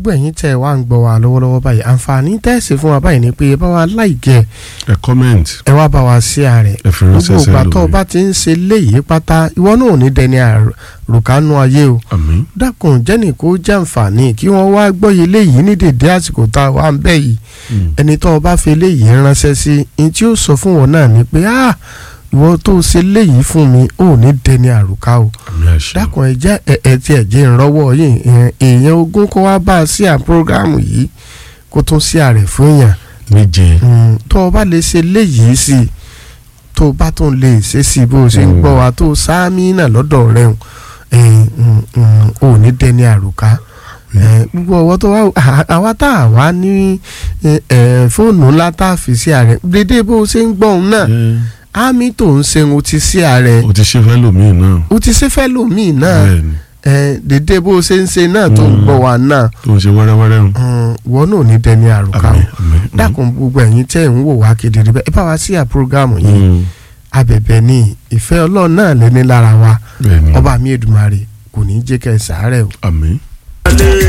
gbogbo ẹ̀yin tẹ́ ẹ wá ń gbọ́ wa lọ́wọ́lọ́wọ́ báyìí àǹfààní tẹ́ẹ̀sì fún wa báyìí ni pé ẹ bá wa láìkẹ́ ẹ comment ẹ wá bá wa sí ààrẹ gbogbo ìgbà tó o bá ti ń ṣe léyìí pátá ìwọ náà ò ní dẹni àròkánú ayé o àmín dákun jẹ́nì kó jẹ́ àǹfààní kí wọ́n wá gbọ́yé léyìí ní dèdè àsìkò tá a wà ń bẹ̀ yìí ẹni tó o bá fi léyìí ránṣẹ́ sí ní tí ó sọ fún wọn náà ni pé ìwọ tó ṣe léyìí fún mi ò ní dẹni àròká o dákun ẹ jẹ́ ẹ tí ẹ jẹ́ ìrànwọ́ yìí èèyàn ogún kó wá bá a sí àpọ́grámù yìí kó tún sí ààrẹ fún èèyàn méje tó o bá lè ṣe léyìí sí i tó o bá tún lè ṣe sí i bó o ṣe ń gbọ́ wa tó o sáámi náà lọ́dọ̀ rẹ̀ ò ní dẹni àròká gbogbo ọwọ́ tó wá àwa tá a wá ní fóònù ńlá tá a fi sí ààrẹ dédé bó o ṣe ń gbọ́ òun náà àmì tó ń ṣe o ti sí ààrẹ o ti ṣe fẹ́ lòmíì náà o ti ṣe fẹ́ lòmíì náà dédé bó o ṣe ń ṣe náà tó ń gbọ́ wa náà tó ń ṣe wẹ́rẹ́wẹ́rẹ́ o wọ́n náà ní dẹni àròkà o dákun gbogbo ẹ̀yin tẹ́ ń wò wá kedere bẹ́ẹ̀ ẹ bá wa sí àpọ́grámù yìí abẹ̀bẹ̀ ní ìfẹ́ ọlọ́run náà lẹ́ni lára wa ọba mi Èdùmàrè kò ní jẹ́ kẹ́ ẹ sàárẹ̀ o. àmín.